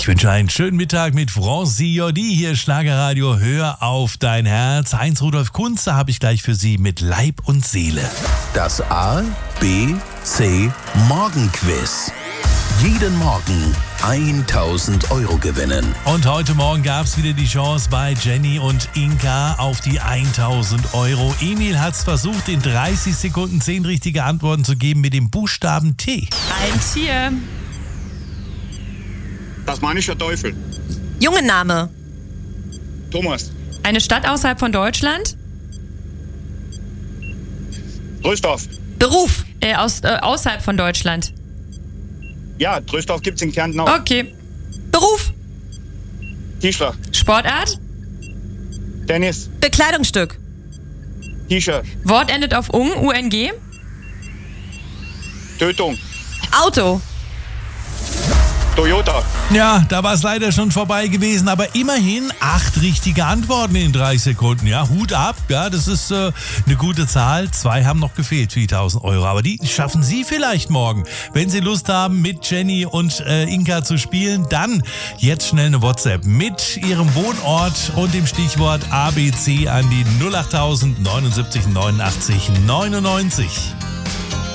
Ich wünsche einen schönen Mittag mit Francie Jordi, hier Schlagerradio, hör auf dein Herz. Heinz-Rudolf Kunze habe ich gleich für Sie mit Leib und Seele. Das A, B, C Morgenquiz. Jeden Morgen 1.000 Euro gewinnen. Und heute Morgen gab es wieder die Chance bei Jenny und Inka auf die 1.000 Euro. Emil hat es versucht, in 30 Sekunden 10 richtige Antworten zu geben mit dem Buchstaben T. Ein Tier. Tasmanischer Teufel. Jungenname. Thomas. Eine Stadt außerhalb von Deutschland. Trösdorf. Beruf. Außerhalb von Deutschland. Ja, Trösdorf gibt's in Kärnten auch. Okay. Beruf. Tischler. Sportart. Tennis. Bekleidungsstück. T-Shirt. Wort endet auf ung, UNG. Tötung. Auto. Toyota. Ja, da war es leider schon vorbei gewesen, aber immerhin 8 richtige Antworten in 3 Sekunden. Ja, Hut ab, ja, das ist eine gute Zahl. 2 haben noch gefehlt für die 1.000 Euro, aber die schaffen Sie vielleicht morgen. Wenn Sie Lust haben, mit Jenny und Inka zu spielen, dann jetzt schnell eine WhatsApp mit Ihrem Wohnort und dem Stichwort ABC an die 08000 79 89 99.